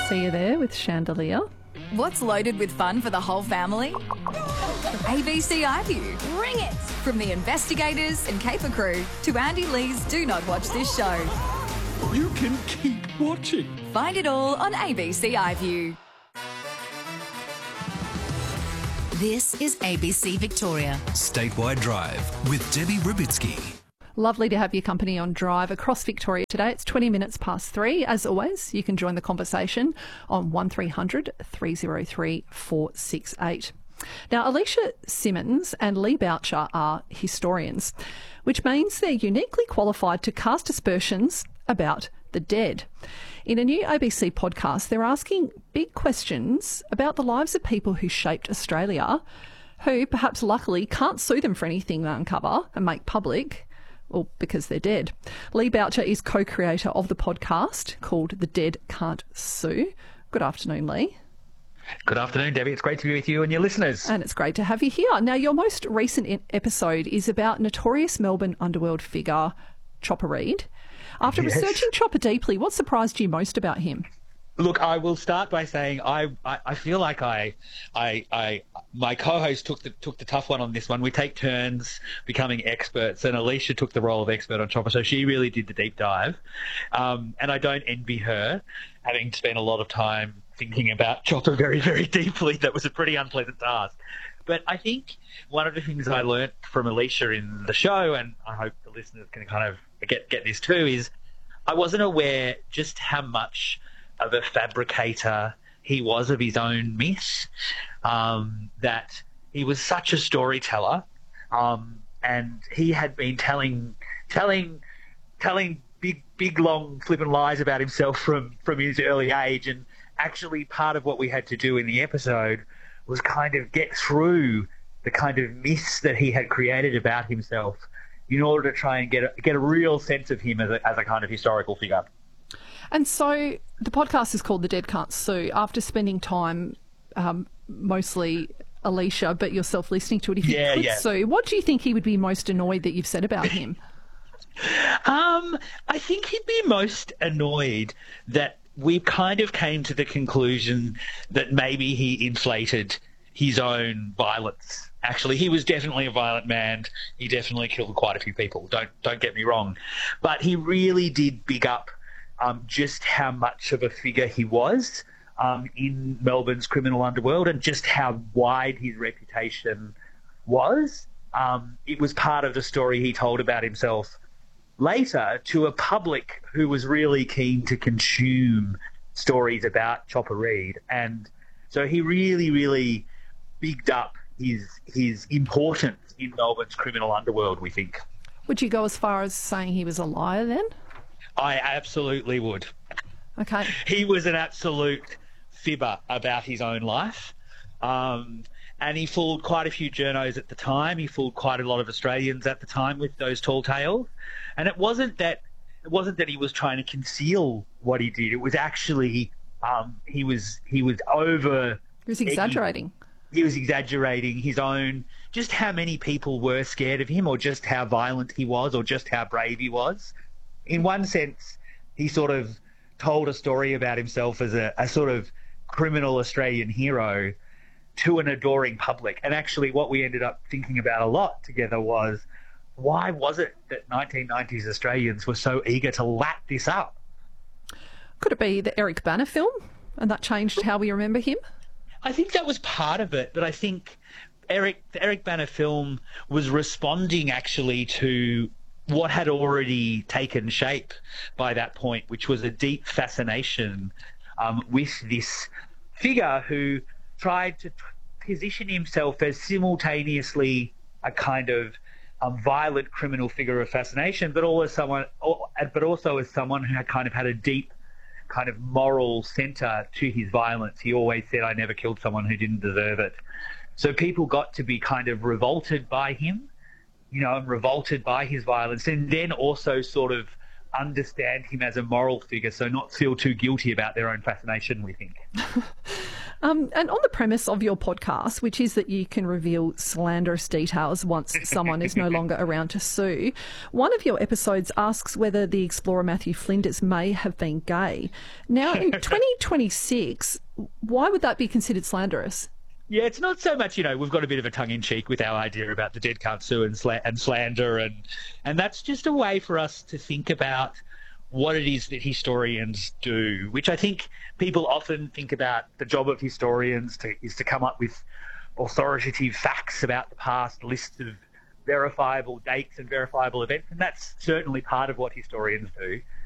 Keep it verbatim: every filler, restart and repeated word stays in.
See you there with Chandelier. What's loaded with fun for the whole family? A B C iView. Bring it! From the investigators and caper crew to Andy Lee's Do Not Watch This Show. You can keep watching. Find it all on A B C iView. This is A B C Victoria. Statewide Drive with Debbie Rubitsky. Lovely to have your company on Drive across Victoria today. It's twenty minutes past three. As always, you can join the conversation on one three hundred three oh three four six eight. Now, Alicia Simmons and Lee Boucher are historians, which means they're uniquely qualified to cast aspersions about the dead. In a new A B C podcast, they're asking big questions about the lives of people who shaped Australia, who perhaps luckily can't sue them for anything they uncover and make public, or because they're dead. Lee Boucher is co-creator of the podcast called The Dead Can't Sue. Good afternoon, Lee. Good afternoon, Debbie. It's great to be with you and your listeners. And it's great to have you here. Now, your most recent episode is about notorious Melbourne underworld figure Chopper Read. After Yes. researching Chopper deeply, what surprised you most about him? Look, I will start by saying I, I, I feel like I, I, I, my co-host took the took the tough one on this one. We take turns becoming experts, and Alicia took the role of expert on Chopper, so she really did the deep dive. Um, and I don't envy her, having spent a lot of time thinking about Chopper very, very deeply. That was a pretty unpleasant task. But I think one of the things I learnt from Alicia in the show, and I hope the listeners can kind of get get this too, is I wasn't aware just how much of a fabricator he was of his own myths, um, that he was such a storyteller, um, and he had been telling telling telling big big long flippant lies about himself from from his early age. And actually part of what we had to do in the episode was kind of get through the kind of myths that he had created about himself in order to try and get a, get a real sense of him as a, as a kind of historical figure. And so the podcast is called The Dead Can't Sue. After spending time, um, mostly Alicia, but yourself listening to it, if you Yeah, could yeah. sue, what do you think he would be most annoyed that you've said about him? Um, I think he'd be most annoyed that we kind of came to the conclusion that maybe he inflated his own violence. Actually, he was definitely a violent man. He definitely killed quite a few people. Don't don't get me wrong, but he really did big up um, just how much of a figure he was um, in Melbourne's criminal underworld, and just how wide his reputation was. Um, it was part of the story he told about himself later to a public who was really keen to consume stories about Chopper Read. And so he really, really bigged up his his importance in Melbourne's criminal underworld, we think. Would you go as far as saying he was a liar then? I absolutely would. Okay. He was an absolute fibber about his own life. Um, and he fooled quite a few journos at the time. He fooled quite a lot of Australians at the time with those tall tales. And it wasn't that it wasn't that he was trying to conceal what he did. It was actually um, he was he was over. He was exaggerating. He was exaggerating his own, just how many people were scared of him, or just how violent he was, or just how brave he was. In one sense, he sort of told a story about himself as a, a sort of criminal Australian hero to an adoring public. And actually what we ended up thinking about a lot together was, why was it that nineteen nineties Australians were so eager to lap this up? Could it be the Eric Bana film, and that changed how we remember him? I think that was part of it, but I think Eric, the Eric Bana film was responding actually to what had already taken shape by that point, which was a deep fascination um, with this figure who tried to position himself as simultaneously a kind of um, violent criminal figure of fascination, but also someone, but also as someone who had kind of had a deep kind of moral centre to his violence. He always said, "I never killed someone who didn't deserve it." So people got to be kind of revolted by him, you know, and revolted by his violence, and then also sort of understand him as a moral figure, so not feel too guilty about their own fascination with him. Um, and on the premise of your podcast, which is that you can reveal slanderous details once someone is no longer around to sue, one of your episodes asks whether the explorer Matthew Flinders may have been gay. Now, in twenty twenty-six, why would that be considered slanderous? Yeah, it's not so much, you know, we've got a bit of a tongue-in-cheek with our idea about the dead can't sue and, sla- and slander, and and that's just a way for us to think about what it is that historians do, which I think people often think about the job of historians to, is to come up with authoritative facts about the past, lists of verifiable dates and verifiable events, and that's certainly part of what historians do.